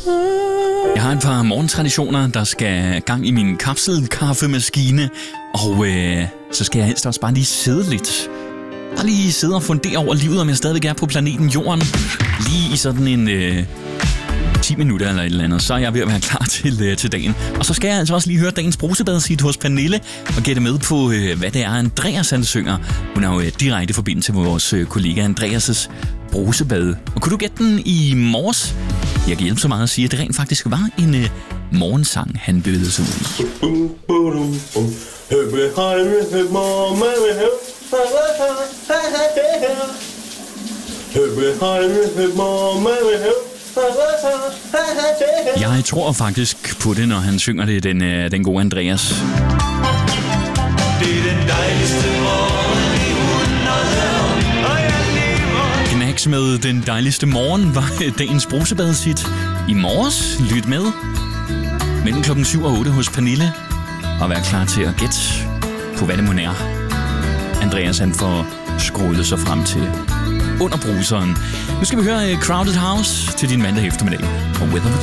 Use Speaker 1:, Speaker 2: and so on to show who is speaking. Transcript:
Speaker 1: Jeg har et par morgentraditioner, der skal gang i min kapselkaffemaskine, og så skal jeg helst også bare lige sidde lidt. Bare lige sidde og fundere over livet, om jeg stadigvæk er på planeten Jorden. Lige i sådan en 10 minutter eller et eller andet, så er jeg ved at være klar til dagen. Og så skal jeg altså også lige høre dagens brusebadsigt hos Pernille og gætte med på, hvad det er, Andreas han synger. Hun har jo direkte forbindelse med vores kollega Andreas' brusebad. Og kunne du gætte den i morges? Jeg kan hjælpe så meget at sige, at det rent faktisk var en morgensang, han bevægede sig ud i. Jeg tror faktisk på det, når han synger det, den gode Andreas.
Speaker 2: Det er den dejligste morgen i 100 år, og jeg lever.
Speaker 1: Knacks med den dejligste morgen var dagens brusebadsigt. I morges, lyt med mellem klokken 7 og 8 hos Pernille, og vær klar til at gætte på, hvad det må er. Andreas han får skruet sig frem til under bruseren. Nu skal vi høre Crowded House til din mandag eftermiddag på Weather with